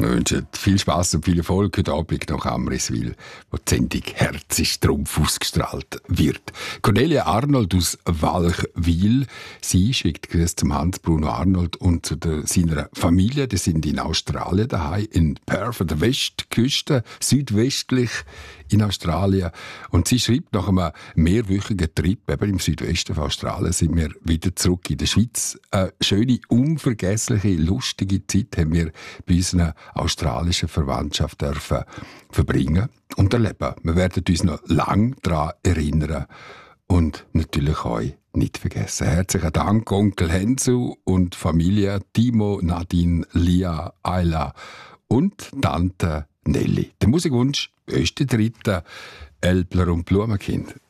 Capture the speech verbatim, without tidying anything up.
Wir wünschen viel Spass und viel Erfolg heute Abend nach Amriswil, wo die Sendung «Herz ist Trumpf» ausgestrahlt wird. Cornelia Arnold aus Walchwil, sie schickt Grüße zum Hans-Bruno Arnold und zu der, seiner Familie. Die sind in Australien daheim, in Perth, an der Westküste, südwestlich in Australien. Und sie schreibt, nach einem mehrwöchigen Trip eben im Südwesten von Australien sind wir wieder zurück in der Schweiz. Eine schöne, unvergessliche, lustige Zeit haben wir bei unseren australischen Verwandtschaft dürfen verbringen und erleben. Wir werden uns noch lange daran erinnern und natürlich euch nicht vergessen. Herzlichen Dank, Onkel Hensu und Familie Timo, Nadine, Lia, Ayla und Tante Nelly. Der Musikwunsch, Österreiter, Elbler und Blumenkind.